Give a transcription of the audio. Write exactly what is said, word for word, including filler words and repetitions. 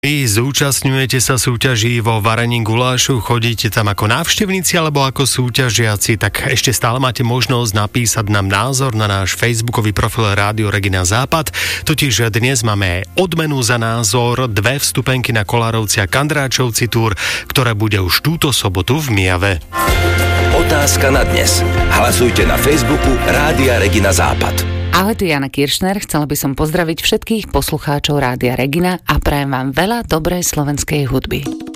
Vy zúčastňujete sa súťaží vo varení gulášu, chodíte tam ako návštevníci alebo ako súťažiaci, tak ešte stále máte možnosť napísať nám názor na náš facebookový profil Rádio Regina Západ. Totiž dnes máme odmenu za názor, dve vstupenky na Kolárovci a Kandráčovci túr, ktoré bude už túto sobotu v Mijave. Otázka na dnes. Hlasujte na Facebooku Rádia Regina Západ. Ahoj, tu Jana Kiršner, chcela by som pozdraviť všetkých poslucháčov Rádia Regina a prajem vám veľa dobrej slovenskej hudby.